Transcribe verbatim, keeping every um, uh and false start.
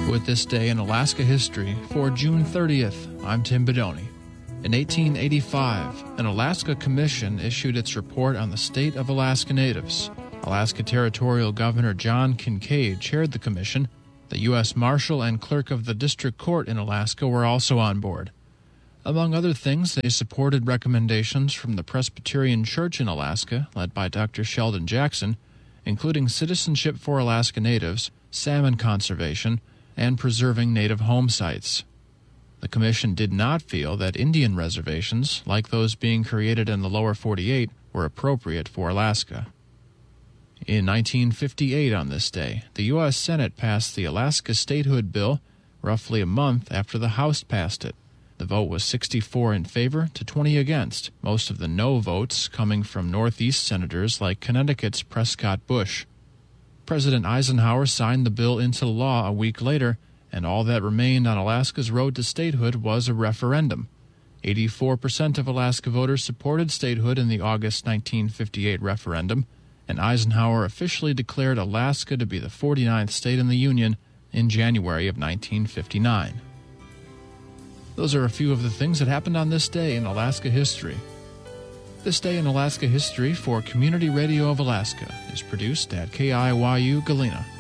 With this day in Alaska history for June thirtieth, I'm Tim Bedoni. In eighteen eighty-five, an Alaska Commission issued its report on the state of Alaska Natives. Alaska Territorial Governor John Kincaid chaired the commission. The U S Marshal and Clerk of the District Court in Alaska were also on board. Among other things, they supported recommendations from the Presbyterian Church in Alaska, led by Doctor Sheldon Jackson, including citizenship for Alaska Natives, salmon conservation, and preserving native home sites. The Commission did not feel that Indian reservations, like those being created in the lower forty-eight, were appropriate for Alaska. In nineteen fifty-eight on this day, the U S Senate passed the Alaska Statehood Bill roughly a month after the House passed it. The vote was sixty-four in favor to twenty against, most of the no votes coming from Northeast senators like Connecticut's Prescott Bush. President Eisenhower signed the bill into law a week later, and all that remained on Alaska's road to statehood was a referendum. eighty-four percent of Alaska voters supported statehood in the August nineteen fifty-eight referendum, and Eisenhower officially declared Alaska to be the forty-ninth state in the Union in January of nineteen fifty-nine. Those are a few of the things that happened on this day in Alaska history. This Day in Alaska History for Community Radio of Alaska is produced at K I Y U Galena.